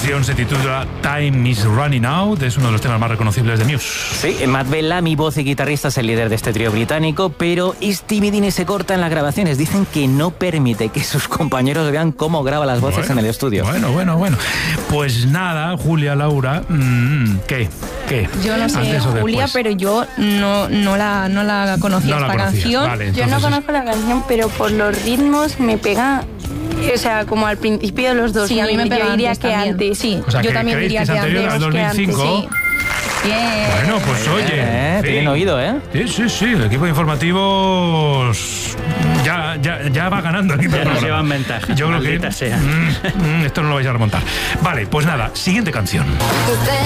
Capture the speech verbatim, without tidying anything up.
canción se titula Time is Running Out, es uno de los temas más reconocibles de Muse. Sí, Matt Bellamy, voz y guitarrista, es el líder de este trío británico, pero es timidín y se corta en las grabaciones. Dicen que no permite que sus compañeros vean cómo graba las voces bueno, en el estudio. Bueno, bueno, bueno. Pues nada, Julia, Laura, mmm, ¿qué? ¿Qué? Yo no sé, Antes o Julia, después. pero yo no, no, la, no la conocía No la esta conocías, canción. vale, Yo no entonces- conozco la canción, pero por los ritmos me pega, o sea, como al principio de los dos. Sí, a mí me pega Yo diría antes que también. antes. Sí, O sea, yo que también creéis diría que que es anterior antes. al que dos mil cinco. antes, Sí. Bien. Bueno, pues oye. Eh, sí. bien oído, ¿eh? Sí, sí, sí, el equipo de informativos ya, ya, ya va ganando aquí. Ya nos llevan ventaja. Yo creo que Maldita sea. mm, mm, esto no lo vais a remontar. Vale, pues nada, siguiente canción.